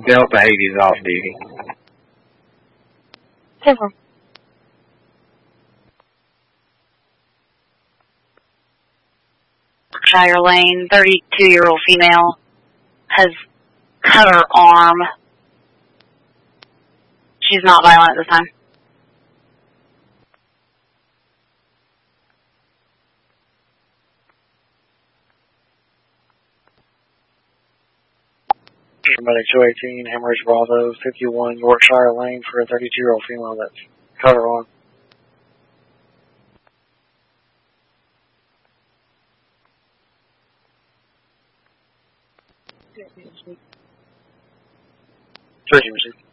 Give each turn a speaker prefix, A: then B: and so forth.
A: Delta 80 is off duty.
B: 10-4. Shire Lane, 32-year-old female has cut her arm. She's not violent at this time.
C: Somebody 218, Hemorrhage Bravo, 51 Yorkshire Lane for a 32-year-old female that's cut her arm. Switching machine.